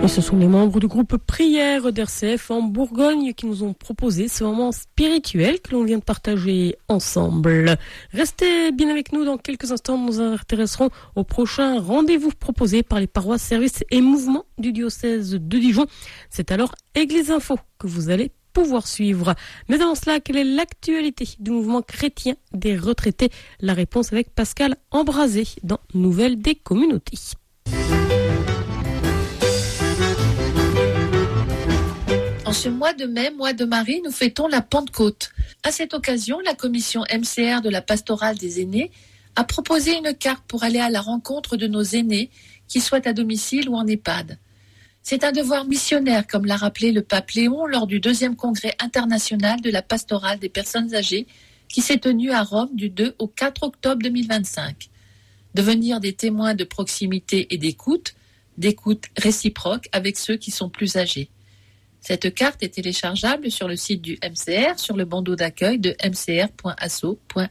Et ce sont les membres du groupe Prière d'RCF en Bourgogne qui nous ont proposé ce moment spirituel que l'on vient de partager ensemble. Restez bien avec nous, dans quelques instants nous nous intéresserons au prochain rendez-vous proposé par les paroisses, services et mouvements du diocèse de Dijon. C'est alors Église Info que vous allez pouvoir suivre. Mais avant cela, quelle est l'actualité du mouvement chrétien des retraités? La réponse avec Pascal Embrasé dans Nouvelles des communautés. En ce mois de mai, mois de Marie, nous fêtons la Pentecôte. À cette occasion, la commission MCR de la pastorale des aînés a proposé une carte pour aller à la rencontre de nos aînés, qu'ils soient à domicile ou en EHPAD. C'est un devoir missionnaire, comme l'a rappelé le pape Léon lors du 2e congrès international de la pastorale des personnes âgées qui s'est tenu à Rome du 2 au 4 octobre 2025. Devenir des témoins de proximité et d'écoute réciproque avec ceux qui sont plus âgés. Cette carte est téléchargeable sur le site du MCR, sur le bandeau d'accueil de mcr.asso.fr.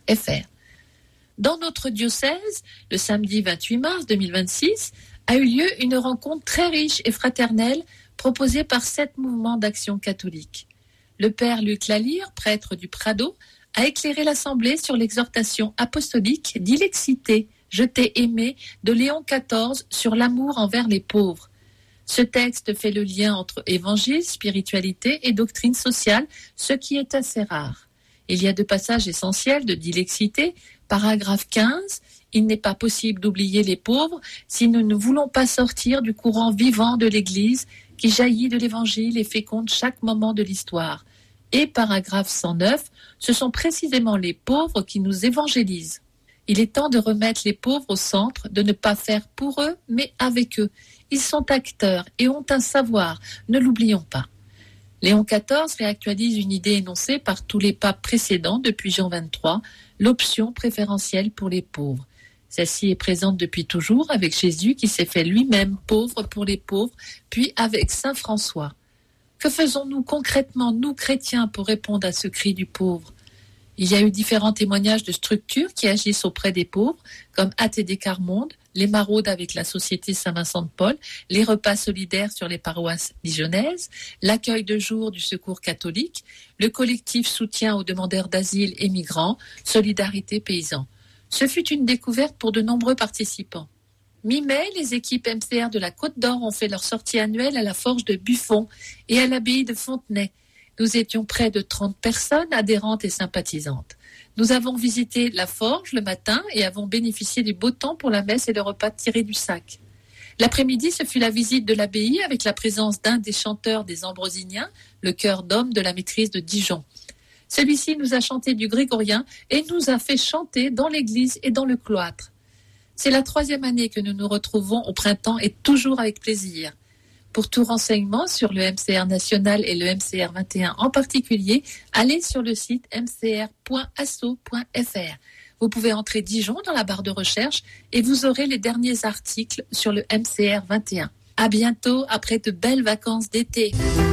Dans notre diocèse, le samedi 28 mars 2026, a eu lieu une rencontre très riche et fraternelle proposée par 7 mouvements d'action catholique. Le père Luc Lalire, prêtre du Prado, a éclairé l'Assemblée sur l'exhortation apostolique Dilexité, je t'ai aimé de Léon XIV sur l'amour envers les pauvres. Ce texte fait le lien entre évangile, spiritualité et doctrine sociale, ce qui est assez rare. Il y a 2 passages essentiels de Dilexité. Paragraphe 15, il n'est pas possible d'oublier les pauvres si nous ne voulons pas sortir du courant vivant de l'Église qui jaillit de l'Évangile et féconde chaque moment de l'histoire. Et paragraphe 109, ce sont précisément les pauvres qui nous évangélisent. Il est temps de remettre les pauvres au centre, de ne pas faire pour eux, mais avec eux. Ils sont acteurs et ont un savoir, ne l'oublions pas. Léon XIV réactualise une idée énoncée par tous les papes précédents depuis Jean XXIII, l'option préférentielle pour les pauvres. Celle-ci est présente depuis toujours avec Jésus qui s'est fait lui-même pauvre pour les pauvres, puis avec Saint François. Que faisons-nous concrètement, nous chrétiens, pour répondre à ce cri du pauvre ? Il y a eu différents témoignages de structures qui agissent auprès des pauvres, comme ATD Quart Monde, les maraudes avec la Société Saint-Vincent de Paul, les repas solidaires sur les paroisses dijonnaises, l'accueil de jour du Secours catholique, le collectif soutien aux demandeurs d'asile et migrants, Solidarité Paysans. Ce fut une découverte pour de nombreux participants. Mi-mai, les équipes MCR de la Côte d'Or ont fait leur sortie annuelle à la Forge de Buffon et à l'abbaye de Fontenay. Nous étions près de 30 personnes adhérentes et sympathisantes. Nous avons visité la forge le matin et avons bénéficié du beau temps pour la messe et le repas tiré du sac. L'après-midi, ce fut la visite de l'abbaye avec la présence d'un des chanteurs des Ambrosiniens, le chœur d'hommes de la maîtrise de Dijon. Celui-ci nous a chanté du grégorien et nous a fait chanter dans l'église et dans le cloître. C'est la 3e année que nous nous retrouvons au printemps et toujours avec plaisir. Pour tout renseignement sur le MCR national et le MCR 21 en particulier, allez sur le site mcr.asso.fr. Vous pouvez entrer Dijon dans la barre de recherche et vous aurez les derniers articles sur le MCR 21. À bientôt après de belles vacances d'été.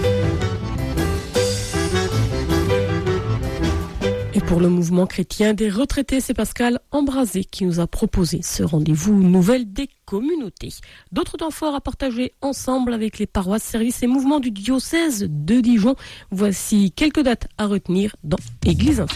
Et pour le mouvement chrétien des retraités, c'est Pascal Embrasé qui nous a proposé ce rendez-vous Nouvelles des communautés. D'autres temps forts à partager ensemble avec les paroisses, services et mouvements du diocèse de Dijon. Voici quelques dates à retenir dans Église Info.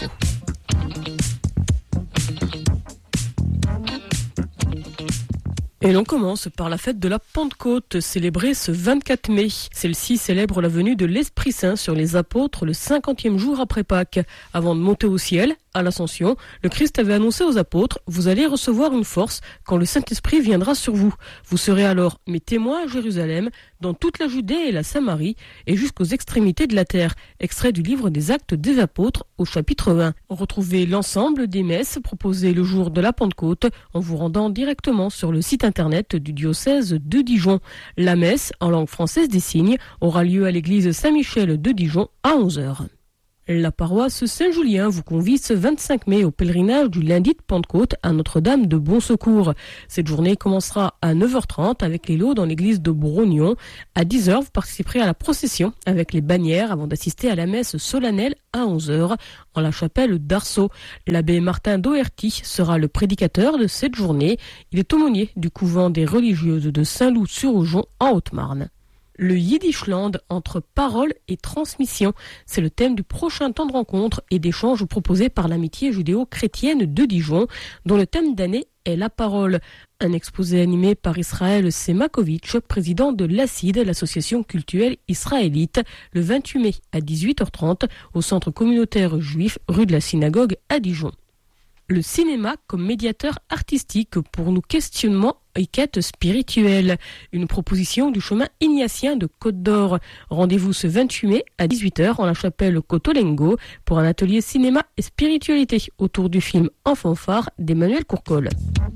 Et l'on commence par la fête de la Pentecôte, célébrée ce 24 mai. Celle-ci célèbre la venue de l'Esprit Saint sur les apôtres le 50e jour après Pâques. Avant de monter au ciel, à l'Ascension, le Christ avait annoncé aux apôtres « Vous allez recevoir une force quand le Saint-Esprit viendra sur vous. Vous serez alors mes témoins à Jérusalem, dans toute la Judée et la Samarie, et jusqu'aux extrémités de la terre ». Extrait du livre des Actes des Apôtres au chapitre 1. Retrouvez l'ensemble des messes proposées le jour de la Pentecôte en vous rendant directement sur le site internet du diocèse de Dijon. La messe, en langue française des signes, aura lieu à l'église Saint-Michel de Dijon à 11h. La paroisse Saint-Julien vous convie ce 25 mai au pèlerinage du lundi de Pentecôte à Notre-Dame de Bon Secours. Cette journée commencera à 9h30 avec les lots dans l'église de Brognon. À 10h, vous participerez à la procession avec les bannières avant d'assister à la messe solennelle à 11h en la chapelle d'Arceau. L'abbé Martin Doherty sera le prédicateur de cette journée. Il est aumônier du couvent des religieuses de Saint-Loup-sur-Aujon en Haute-Marne. Le Yiddishland entre parole et transmission, c'est le thème du prochain temps de rencontre et d'échange proposé par l'amitié judéo-chrétienne de Dijon, dont le thème d'année est la parole. Un exposé animé par Israël Semakovitch, président de l'ACID, l'association cultuelle israélite, le 28 mai à 18h30 au centre communautaire juif rue de la Synagogue à Dijon. Le cinéma comme médiateur artistique pour nos questionnements et quêtes spirituelles. Une proposition du chemin ignatien de Côte d'Or. Rendez-vous ce 28 mai à 18h en la chapelle Cotolengo pour un atelier cinéma et spiritualité autour du film En fanfare d'Emmanuel Courcol.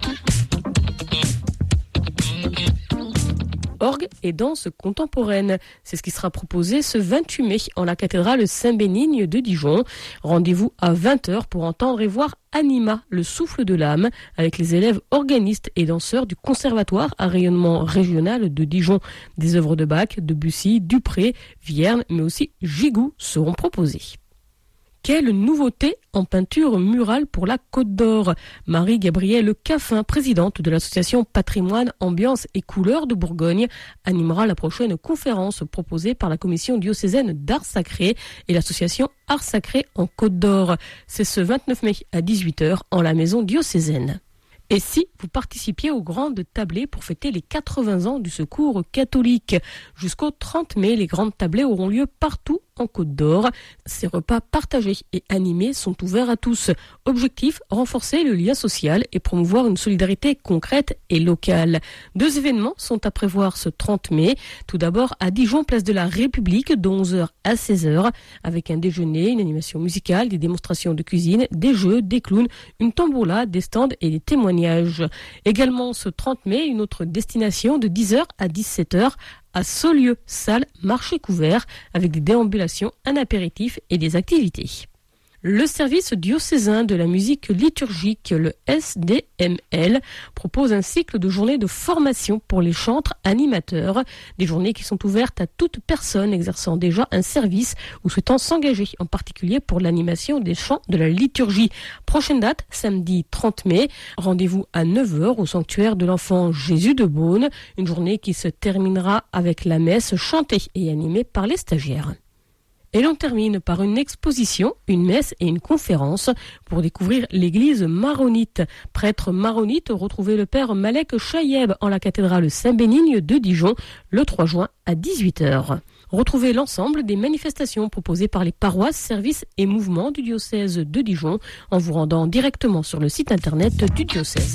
Orgue et danse contemporaine. C'est ce qui sera proposé ce 28 mai en la cathédrale Saint-Bénigne de Dijon. Rendez-vous à 20h pour entendre et voir Anima, le souffle de l'âme, avec les élèves organistes et danseurs du conservatoire à rayonnement régional de Dijon. Des œuvres de Bach, Debussy, Dupré, Vierne, mais aussi Gigou seront proposées. Quelle nouveauté en peinture murale pour la Côte d'Or. Marie-Gabrielle Caffin, présidente de l'association Patrimoine, Ambiance et Couleurs de Bourgogne, animera la prochaine conférence proposée par la commission diocésaine d'art sacré et l'association Art Sacré en Côte d'Or. C'est ce 29 mai à 18h en la maison diocésaine. Et si vous participiez aux grandes tablées pour fêter les 80 ans du Secours catholique? Jusqu'au 30 mai, les grandes tablées auront lieu partout en Côte d'Or. Ces repas partagés et animés sont ouverts à tous. Objectif, renforcer le lien social et promouvoir une solidarité concrète et locale. 2 événements sont à prévoir ce 30 mai. Tout d'abord à Dijon, place de la République, de 11h à 16h, avec un déjeuner, une animation musicale, des démonstrations de cuisine, des jeux, des clowns, une tombola, des stands et des témoignages. Également ce 30 mai, une autre destination de 10h à 17h à Saulieu, salle, marché couvert, avec des déambulations, un apéritif et des activités. Le service diocésain de la musique liturgique, le SDML, propose un cycle de journées de formation pour les chantres animateurs, des journées qui sont ouvertes à toute personne exerçant déjà un service ou souhaitant s'engager, en particulier pour l'animation des chants de la liturgie. Prochaine date, samedi 30 mai, rendez-vous à 9h au sanctuaire de l'enfant Jésus de Beaune, une journée qui se terminera avec la messe chantée et animée par les stagiaires. Et l'on termine par une exposition, une messe et une conférence pour découvrir l'église maronite. Prêtre maronite, retrouvez le père Malek Chayeb en la cathédrale Saint-Bénigne de Dijon le 3 juin à 18h. Retrouvez l'ensemble des manifestations proposées par les paroisses, services et mouvements du diocèse de Dijon en vous rendant directement sur le site internet du diocèse.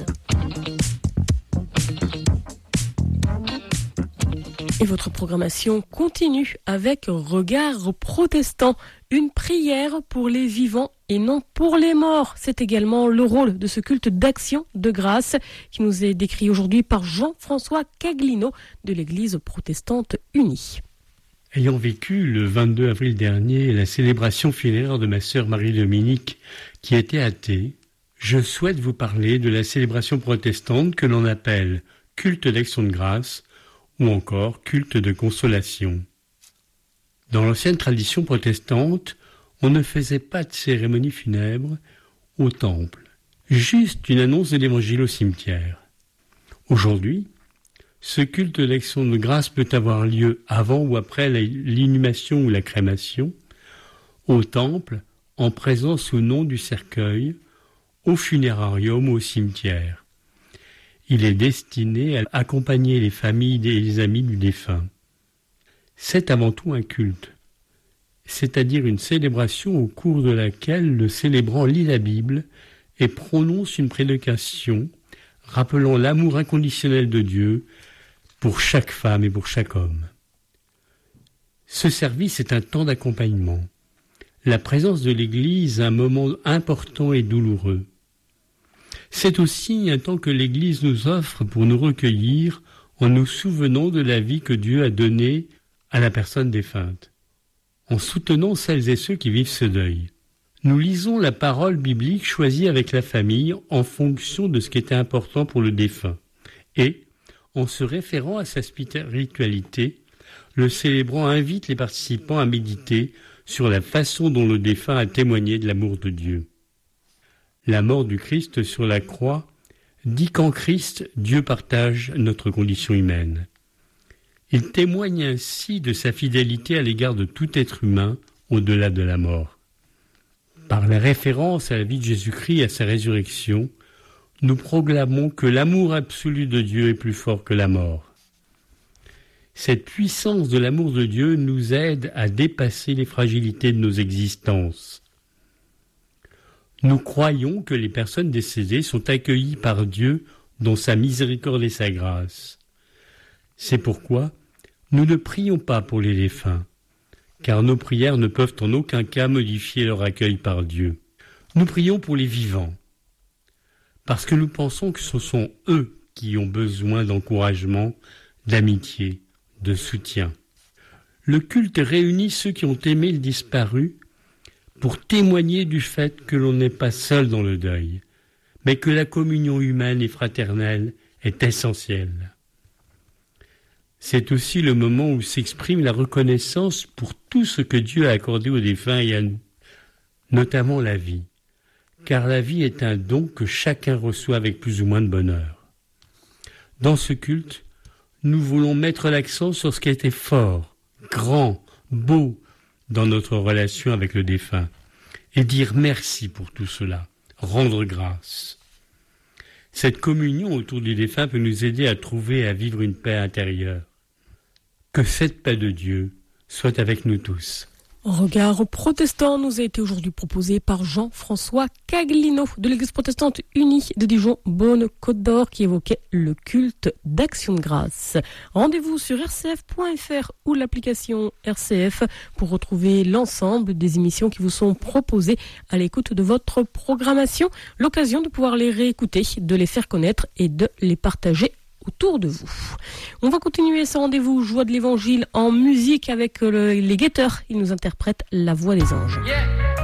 Et votre programmation continue avec Regard protestant, une prière pour les vivants et non pour les morts. C'est également le rôle de ce culte d'action de grâce qui nous est décrit aujourd'hui par Jean-François Caglino de l'Église protestante unie. Ayant vécu le 22 avril dernier la célébration funéraire de ma sœur Marie-Dominique qui était athée, je souhaite vous parler de la célébration protestante que l'on appelle culte d'action de grâce ou encore culte de consolation. Dans l'ancienne tradition protestante, on ne faisait pas de cérémonie funèbre au temple, juste une annonce de l'évangile au cimetière. Aujourd'hui, ce culte d'action de grâce peut avoir lieu avant ou après l'inhumation ou la crémation, au temple, en présence ou non du cercueil, au funérarium ou au cimetière. Il est destiné à accompagner les familles et les amis du défunt. C'est avant tout un culte, c'est-à-dire une célébration au cours de laquelle le célébrant lit la Bible et prononce une prédication rappelant l'amour inconditionnel de Dieu pour chaque femme et pour chaque homme. Ce service est un temps d'accompagnement. La présence de l'Église, un moment important et douloureux. C'est aussi un temps que l'Église nous offre pour nous recueillir en nous souvenant de la vie que Dieu a donnée à la personne défunte, en soutenant celles et ceux qui vivent ce deuil. Nous lisons la parole biblique choisie avec la famille en fonction de ce qui était important pour le défunt. Et, en se référant à sa spiritualité, le célébrant invite les participants à méditer sur la façon dont le défunt a témoigné de l'amour de Dieu. La mort du Christ sur la croix dit qu'en Christ, Dieu partage notre condition humaine. Il témoigne ainsi de sa fidélité à l'égard de tout être humain au-delà de la mort. Par la référence à la vie de Jésus-Christ et à sa résurrection, nous proclamons que l'amour absolu de Dieu est plus fort que la mort. Cette puissance de l'amour de Dieu nous aide à dépasser les fragilités de nos existences. Nous croyons que les personnes décédées sont accueillies par Dieu dans sa miséricorde et sa grâce. C'est pourquoi nous ne prions pas pour les défunts, car nos prières ne peuvent en aucun cas modifier leur accueil par Dieu. Nous prions pour les vivants, parce que nous pensons que ce sont eux qui ont besoin d'encouragement, d'amitié, de soutien. Le culte réunit ceux qui ont aimé le disparu pour témoigner du fait que l'on n'est pas seul dans le deuil, mais que la communion humaine et fraternelle est essentielle. C'est aussi le moment où s'exprime la reconnaissance pour tout ce que Dieu a accordé aux défunts et à nous, notamment la vie, car la vie est un don que chacun reçoit avec plus ou moins de bonheur. Dans ce culte, nous voulons mettre l'accent sur ce qui était fort, grand, beau dans notre relation avec le défunt et dire merci pour tout cela, rendre grâce. Cette communion autour du défunt peut nous aider à trouver et à vivre une paix intérieure. Que cette paix de Dieu soit avec nous tous. Regard protestant nous a été aujourd'hui proposé par Jean-François Caglino de l'Église protestante unie de Dijon Bonne-Côte d'Or qui évoquait le culte d'Action de grâce. Rendez-vous sur rcf.fr ou l'application RCF pour retrouver l'ensemble des émissions qui vous sont proposées à l'écoute de votre programmation. L'occasion de pouvoir les réécouter, de les faire connaître et de les partager autour de vous. On va continuer ce rendez-vous Joie de l'Évangile en musique avec les Guetteurs. Ils nous interprètent La Voix des Anges. Yeah.